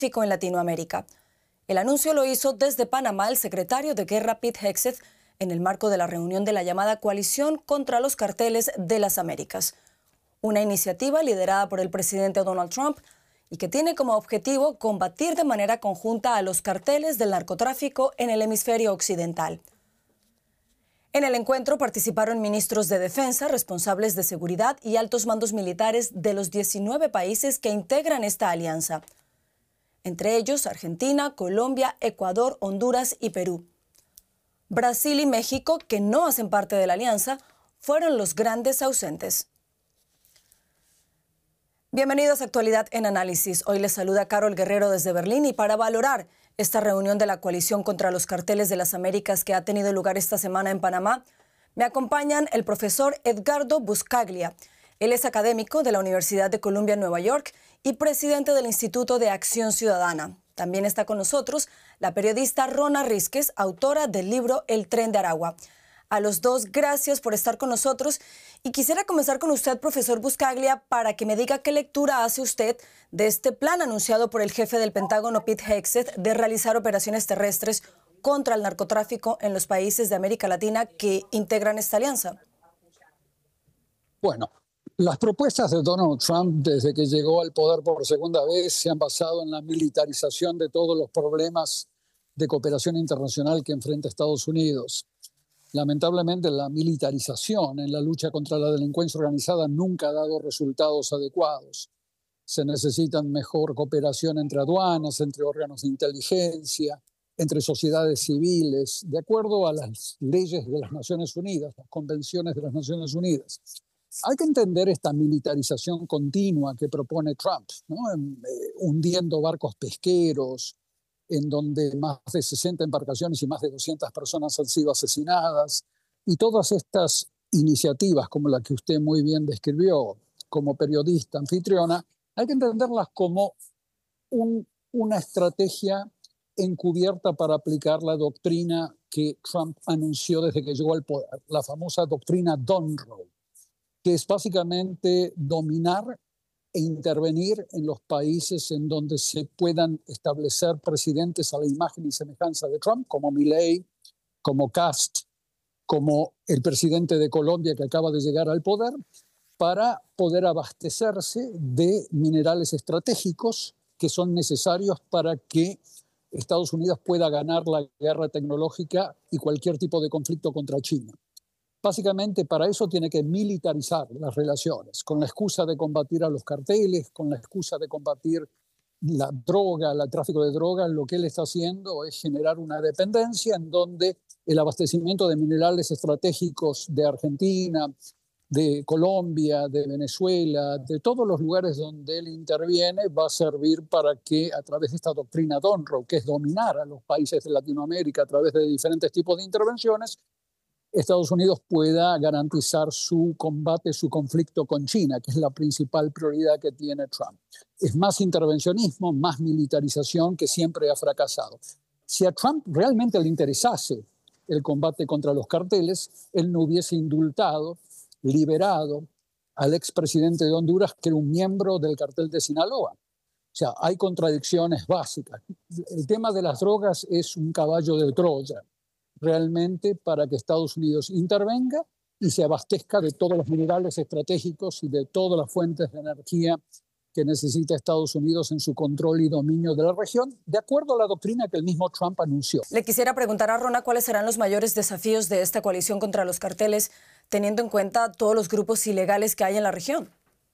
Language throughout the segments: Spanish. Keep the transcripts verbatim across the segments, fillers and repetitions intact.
en Latinoamérica. El anuncio lo hizo desde Panamá el secretario de Guerra Pete Hegseth en el marco de la reunión de la llamada Coalición contra los Carteles de las Américas, una iniciativa liderada por el presidente Donald Trump y que tiene como objetivo combatir de manera conjunta a los carteles del narcotráfico en el hemisferio occidental. En el encuentro participaron ministros de defensa, responsables de seguridad y altos mandos militares de los diecinueve países que integran esta alianza, entre ellos Argentina, Colombia, Ecuador, Honduras y Perú. Brasil y México, que no hacen parte de la alianza, fueron los grandes ausentes. Bienvenidos a Actualidad en Análisis. Hoy les saluda Carol Guerrero desde Berlín y para valorar esta reunión de la Coalición contra los Carteles de las Américas que ha tenido lugar esta semana en Panamá, me acompañan el profesor Edgardo Buscaglia. Él es académico de la Universidad de Columbia en Nueva York y presidente del Instituto de Acción Ciudadana. También está con nosotros la periodista Rona Rísquez, autora del libro El Tren de Aragua. A los dos, gracias por estar con nosotros. Y quisiera comenzar con usted, profesor Buscaglia, para que me diga qué lectura hace usted de este plan anunciado por el jefe del Pentágono, Pete Hegseth, de realizar operaciones terrestres contra el narcotráfico en los países de América Latina que integran esta alianza. Bueno, las propuestas de Donald Trump desde que llegó al poder por segunda vez se han basado en la militarización de todos los problemas de cooperación internacional que enfrenta Estados Unidos. Lamentablemente, la militarización en la lucha contra la delincuencia organizada nunca ha dado resultados adecuados. Se necesitan mejor cooperación entre aduanas, entre órganos de inteligencia, entre sociedades civiles, de acuerdo a las leyes de las Naciones Unidas, las convenciones de las Naciones Unidas. Hay que entender esta militarización continua que propone Trump, ¿no? Eh, hundiendo barcos pesqueros, en donde más de sesenta embarcaciones y más de doscientas personas han sido asesinadas. Y todas estas iniciativas, como la que usted muy bien describió como periodista anfitriona, hay que entenderlas como un, una estrategia encubierta para aplicar la doctrina que Trump anunció desde que llegó al poder, la famosa doctrina Donroe, que es básicamente dominar e intervenir en los países en donde se puedan establecer presidentes a la imagen y semejanza de Trump, como Milei, como Kast, como el presidente de Colombia que acaba de llegar al poder, para poder abastecerse de minerales estratégicos que son necesarios para que Estados Unidos pueda ganar la guerra tecnológica y cualquier tipo de conflicto contra China. Básicamente, para eso tiene que militarizar las relaciones, con la excusa de combatir a los carteles, con la excusa de combatir la droga, el tráfico de drogas. Lo que él está haciendo es generar una dependencia en donde el abastecimiento de minerales estratégicos de Argentina, de Colombia, de Venezuela, de todos los lugares donde él interviene, va a servir para que a través de esta doctrina Donroe, que es dominar a los países de Latinoamérica a través de diferentes tipos de intervenciones, Estados Unidos pueda garantizar su combate, su conflicto con China, que es la principal prioridad que tiene Trump. Es más intervencionismo, más militarización que siempre ha fracasado. Si a Trump realmente le interesase el combate contra los carteles, él no hubiese indultado, liberado al expresidente de Honduras, que era un miembro del cartel de Sinaloa. O sea, hay contradicciones básicas. El tema de las drogas es un caballo de Troya, realmente, para que Estados Unidos intervenga y se abastezca de todos los minerales estratégicos y de todas las fuentes de energía que necesita Estados Unidos en su control y dominio de la región, de acuerdo a la doctrina que el mismo Trump anunció. Le quisiera preguntar a Rona cuáles serán los mayores desafíos de esta coalición contra los carteles, teniendo en cuenta todos los grupos ilegales que hay en la región.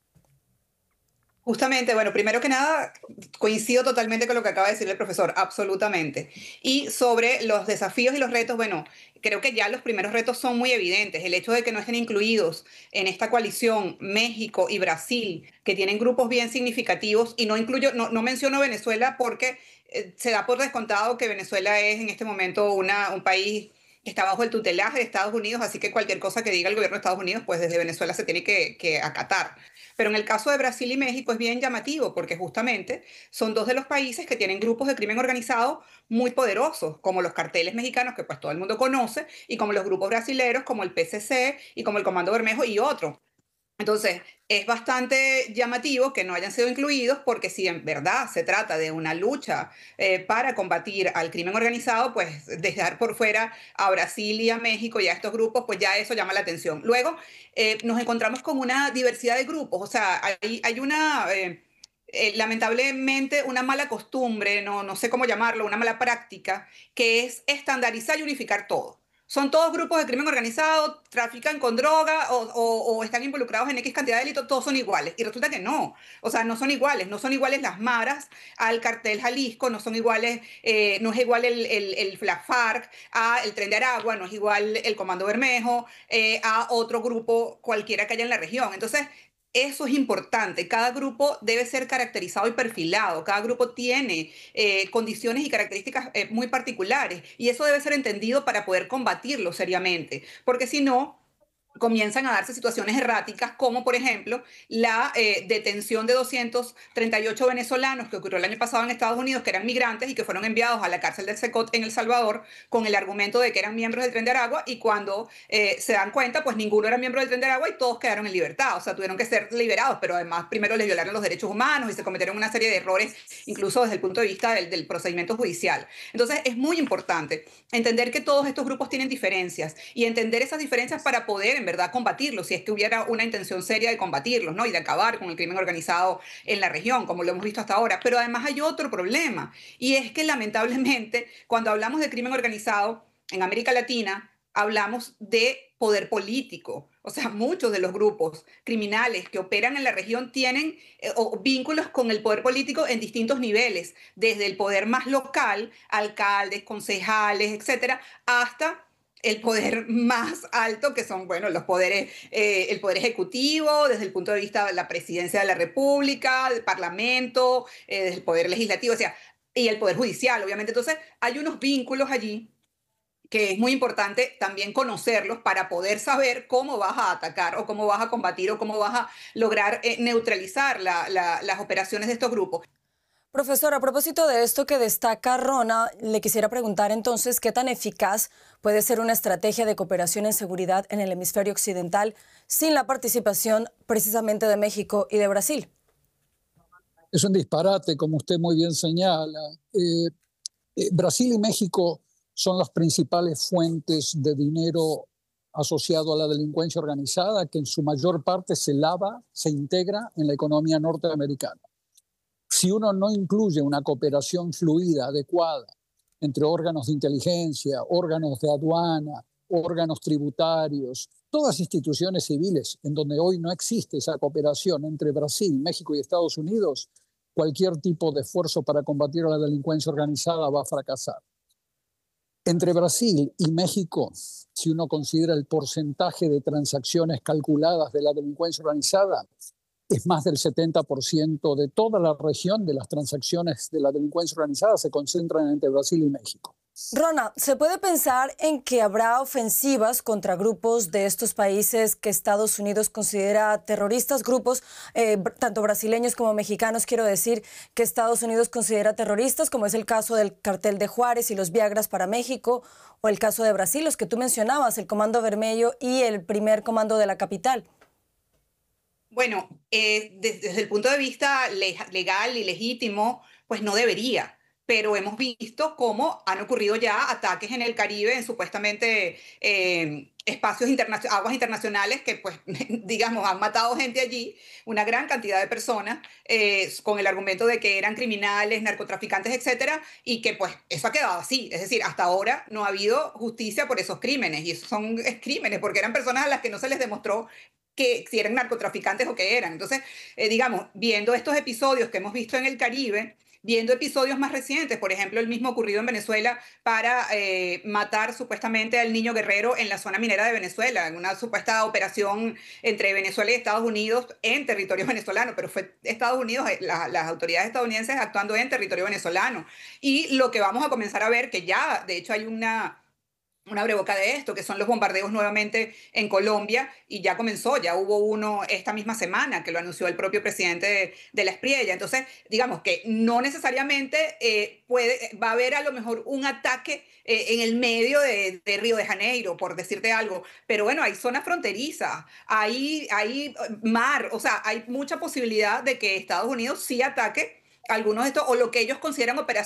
Justamente, bueno, primero que nada, coincido totalmente con lo que acaba de decir el profesor, absolutamente. Y sobre los desafíos y los retos, bueno, creo que ya los primeros retos son muy evidentes. El hecho de que no estén incluidos en esta coalición México y Brasil, que tienen grupos bien significativos, y no incluyo, no, no menciono Venezuela porque eh, se da por descontado que Venezuela es en este momento una, un país que está bajo el tutelaje de Estados Unidos, así que cualquier cosa que diga el gobierno de Estados Unidos, pues desde Venezuela se tiene que, que acatar. Pero en el caso de Brasil y México es bien llamativo porque justamente son dos de los países que tienen grupos de crimen organizado muy poderosos, como los carteles mexicanos, que pues todo el mundo conoce, y como los grupos brasileros, como el P C C y como el Comando Bermejo y otros. Entonces, es bastante llamativo que no hayan sido incluidos porque si en verdad se trata de una lucha eh, para combatir al crimen organizado, pues dejar por fuera a Brasil y a México y a estos grupos, pues ya eso llama la atención. Luego, eh, nos encontramos con una diversidad de grupos, o sea, hay, hay una... eh, eh, lamentablemente una mala costumbre, no, no sé cómo llamarlo, una mala práctica, que es estandarizar y unificar todo. Son todos grupos de crimen organizado, trafican con droga o, o- o están involucrados en X cantidad de delitos, todos son iguales. Y resulta que no, o sea, no son iguales, no son iguales las maras al cartel Jalisco, no son iguales, eh, no es igual el, el, el- la FARC a el Tren de Aragua, no es igual el Comando Bermejo eh, a otro grupo cualquiera que haya en la región. Entonces, eso es importante. Cada grupo debe ser caracterizado y perfilado. Cada grupo tiene eh, condiciones y características eh, muy particulares y eso debe ser entendido para poder combatirlo seriamente, porque si no, comienzan a darse situaciones erráticas, como por ejemplo la eh, detención de doscientos treinta y ocho venezolanos que ocurrió el año pasado en Estados Unidos, que eran migrantes y que fueron enviados a la cárcel del Secot en El Salvador con el argumento de que eran miembros del Tren de Aragua y cuando eh, se dan cuenta, pues ninguno era miembro del Tren de Aragua y todos quedaron en libertad, o sea, tuvieron que ser liberados, pero además primero les violaron los derechos humanos y se cometieron una serie de errores, incluso desde el punto de vista del, del procedimiento judicial. Entonces es muy importante entender que todos estos grupos tienen diferencias y entender esas diferencias para poder en verdad combatirlos, si es que hubiera una intención seria de combatirlos, ¿no? Y de acabar con el crimen organizado en la región, como lo hemos visto hasta ahora. Pero además hay otro problema, y es que lamentablemente cuando hablamos de crimen organizado en América Latina, hablamos de poder político. O sea, muchos de los grupos criminales que operan en la región tienen eh, o, vínculos con el poder político en distintos niveles, desde el poder más local, alcaldes, concejales, etcétera, hasta el poder más alto, que son, bueno, los poderes, eh, el poder ejecutivo, desde el punto de vista de la presidencia de la República, del Parlamento, eh, desde el poder legislativo, o sea, y el poder judicial, obviamente. Entonces, hay unos vínculos allí que es muy importante también conocerlos para poder saber cómo vas a atacar o cómo vas a combatir o cómo vas a lograr eh, neutralizar la, la, las operaciones de estos grupos. Profesor, a propósito de esto que destaca Rona, le quisiera preguntar entonces qué tan eficaz puede ser una estrategia de cooperación en seguridad en el hemisferio occidental sin la participación precisamente de México y de Brasil. Es un disparate, como usted muy bien señala. Eh, eh, Brasil y México son las principales fuentes de dinero asociado a la delincuencia organizada, que en su mayor parte se lava, se integra en la economía norteamericana. Si uno no incluye una cooperación fluida, adecuada, entre órganos de inteligencia, órganos de aduana, órganos tributarios, todas instituciones civiles, en donde hoy no existe esa cooperación entre Brasil, México y Estados Unidos, cualquier tipo de esfuerzo para combatir a la delincuencia organizada va a fracasar. Entre Brasil y México, si uno considera el porcentaje de transacciones calculadas de la delincuencia organizada, es más del setenta por ciento de toda la región de las transacciones de la delincuencia organizada se concentran entre Brasil y México. Rona, ¿se puede pensar en que habrá ofensivas contra grupos de estos países que Estados Unidos considera terroristas? Grupos, eh, tanto brasileños como mexicanos, quiero decir, que Estados Unidos considera terroristas, como es el caso del cartel de Juárez y los Viagras para México, o el caso de Brasil, los que tú mencionabas, el Comando Vermelho y el primer comando de la capital. Bueno, eh, desde, desde el punto de vista le- legal y legítimo, pues no debería. Pero hemos visto cómo han ocurrido ya ataques en el Caribe, en supuestamente eh, espacios internacionales, aguas internacionales, que pues, digamos, han matado gente allí, una gran cantidad de personas, eh, con el argumento de que eran criminales, narcotraficantes, etcétera, y que pues eso ha quedado así. Es decir, hasta ahora no ha habido justicia por esos crímenes, y esos son es, crímenes, porque eran personas a las que no se les demostró que si eran narcotraficantes o qué eran. Entonces, eh, digamos, viendo estos episodios que hemos visto en el Caribe, viendo episodios más recientes, por ejemplo, el mismo ocurrido en Venezuela para eh, matar supuestamente al niño guerrero en la zona minera de Venezuela, en una supuesta operación entre Venezuela y Estados Unidos en territorio venezolano, pero fue Estados Unidos, eh, la, las autoridades estadounidenses actuando en territorio venezolano. Y lo que vamos a comenzar a ver, que ya de hecho hay una una breboca de esto, que son los bombardeos nuevamente en Colombia, y ya comenzó, ya hubo uno esta misma semana, que lo anunció el propio presidente de, de la Espriella. Entonces, digamos que no necesariamente eh, puede, va a haber a lo mejor un ataque eh, en el medio de, de Río de Janeiro, por decirte algo, pero bueno, hay zona fronteriza, hay, hay mar, o sea, hay mucha posibilidad de que Estados Unidos sí ataque algunos de estos, o lo que ellos consideran operaciones